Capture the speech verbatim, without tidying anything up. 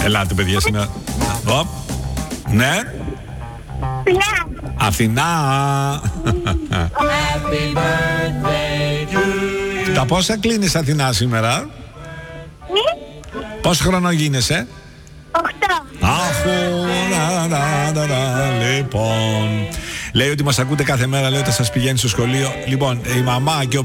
Ελάτε, παιδιά, σήμερα. Οπ. Ναι. Αθηνά. Τα πόσα κλείνεις Αθηνά σήμερα? Πόσο χρόνο γίνεσαι? Οχτώ. Αχω, να, να, να, να, λοιπόν. Λέει ότι μας ακούτε κάθε μέρα, λέει, όταν σας πηγαίνει στο σχολείο. Λοιπόν, η μαμά και ο